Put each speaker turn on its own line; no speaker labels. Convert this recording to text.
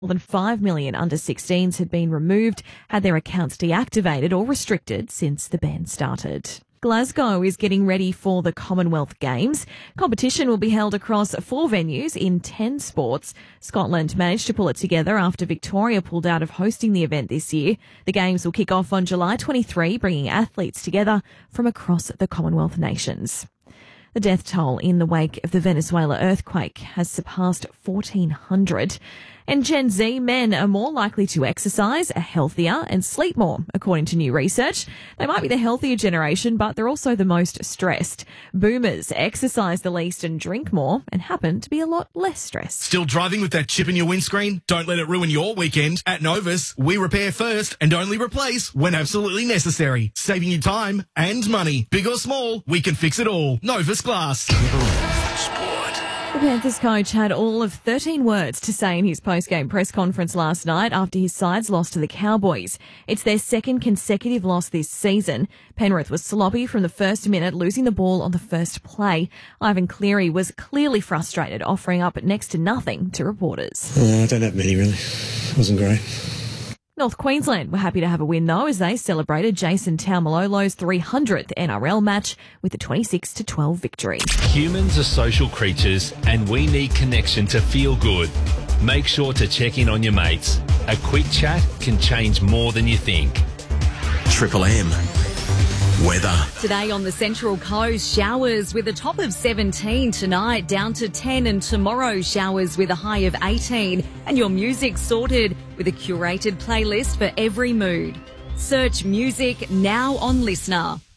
More than 5 million under-16s had been removed, had their accounts deactivated or restricted since the ban started. Glasgow is getting ready for the Commonwealth Games. Competition will be held across 4 venues in 10 sports. Scotland managed to pull it together after Victoria pulled out of hosting the event this year. The Games will kick off on July 23, bringing athletes together from across the Commonwealth nations. The death toll in the wake of the Venezuela earthquake has surpassed 1,400. And Gen Z men are more likely to exercise, are healthier and sleep more, according to new research. They might be the healthier generation, but they're also the most stressed. Boomers exercise the least and drink more and happen to be a lot less stressed.
Still driving with that chip in your windscreen? Don't let it ruin your weekend. At Novus, we repair first and only replace when absolutely necessary. Saving you time and money. Big or small, we can fix it all. Novus Glass.
The Panthers coach had all of 13 words to say in his post-game press conference last night after his sides lost to the Cowboys. It's their second consecutive loss this season. Penrith was sloppy from the first minute, losing the ball on the first play. Ivan Cleary was clearly frustrated, offering up next to nothing to reporters.
I don't have many, really. It wasn't great.
North Queensland were happy to have a win, though, as they celebrated Jason Taumalolo's 300th NRL match with a 26-12 victory.
Humans are social creatures and we need connection to feel good. Make sure to check in on your mates. A quick chat can change more than you think.
Triple M. Weather.
Today on the Central Coast, showers with a top of 17 tonight, down to 10, and tomorrow showers with a high of 18. And your music sorted with a curated playlist for every mood. Search music now on Listener.